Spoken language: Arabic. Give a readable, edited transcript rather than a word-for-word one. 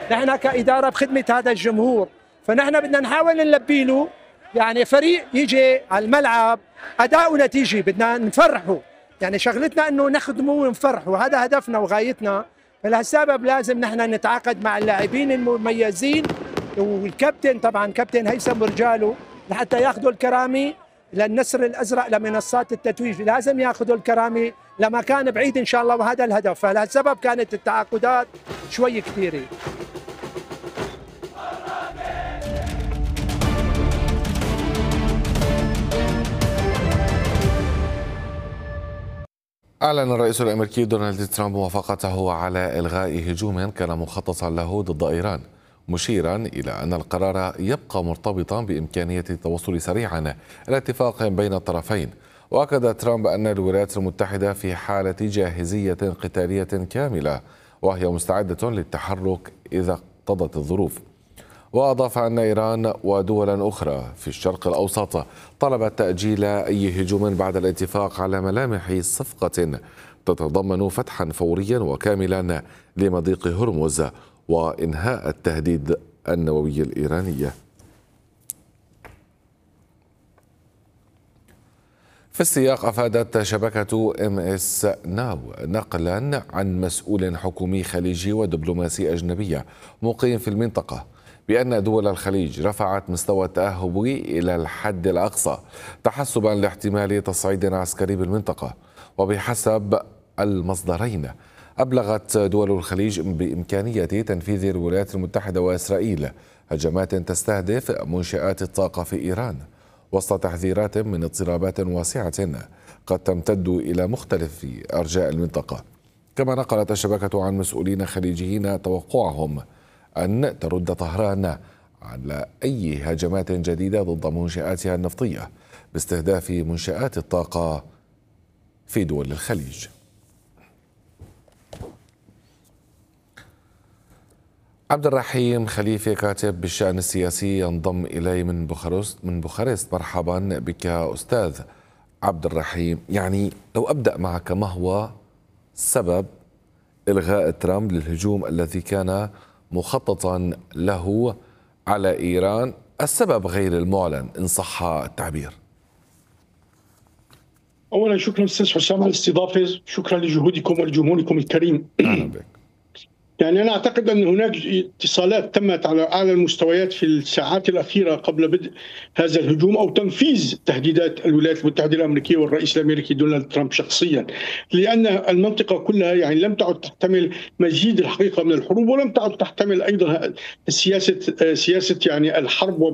نحن كإدارة بخدمة هذا الجمهور، فنحن بدنا نحاول نلبي له يعني فريق يجي على الملعب أداء ونتيجة، بدنا نفرحه، يعني شغلتنا انه نخدمه ونفرحه، هذا هدفنا وغايتنا. فلهالسبب لازم نحن نتعاقد مع اللاعبين المميزين والكابتن، طبعا كابتن هيثم ورجاله، لحتى ياخذوا الكرامه للنسر الازرق لمنصات التتويج، لازم ياخذوا الكرامه لمكان بعيد ان شاء الله، وهذا الهدف. فلهالسبب كانت التعاقدات شوي كثيره. أعلن الرئيس الأمريكي دونالد ترامب موافقته على إلغاء هجوم كان مخططا له ضد إيران، مشيرا إلى أن القرار يبقى مرتبطا بإمكانية التوصل سريعا إلى اتفاق بين الطرفين. وأكد ترامب أن الولايات المتحدة في حالة جاهزية قتالية كاملة، وهي مستعدة للتحرك إذا اقتضت الظروف. وأضاف أن إيران ودولا أخرى في الشرق الأوسط طلبت تأجيل أي هجوم بعد الاتفاق على ملامح صفقة تتضمن فتحا فوريا وكاملا لمضيق هرمز وإنهاء التهديد النووي الإيراني. في السياق، أفادت شبكة MS ناو نقلا عن مسؤول حكومي خليجي ودبلوماسي أجنبي مقيم في المنطقة بأن دول الخليج رفعت مستوى التأهب إلى الحد الأقصى تحسبا لاحتمال تصعيد عسكري بالمنطقة. وبحسب المصدرين، أبلغت دول الخليج بإمكانية تنفيذ الولايات المتحدة وإسرائيل هجمات تستهدف منشآت الطاقة في إيران، وسط تحذيرات من اضطرابات واسعة قد تمتد إلى مختلف أرجاء المنطقة. كما نقلت الشبكة عن مسؤولين خليجيين توقعهم أن ترد طهران على أي هجمات جديدة ضد منشآتها النفطية باستهداف منشآت الطاقة في دول الخليج. عبد الرحيم خليفة كاتب بالشأن السياسي ينضم إلي من بوخارست. مرحبا بك أستاذ عبد الرحيم. يعني لو أبدأ معك، ما هو سبب إلغاء ترامب للهجوم الذي كان مخططا له على إيران، السبب غير المعلن إن صح التعبير؟ أولا شكرا أستاذ حسام على الاستضافة، شكرا لجهودكم ولجمهوركم الكريم. أهلا بك. يعني أنا أعتقد أن هناك اتصالات تمت على أعلى المستويات في الساعات الأخيرة قبل بدء هذا الهجوم أو تنفيذ تهديدات الولايات المتحدة الأمريكية والرئيس الأمريكي دونالد ترامب شخصيا، لأن المنطقة كلها يعني لم تعد تحتمل مزيد الحقيقة من الحروب، ولم تعد تحتمل أيضا سياسة يعني الحرب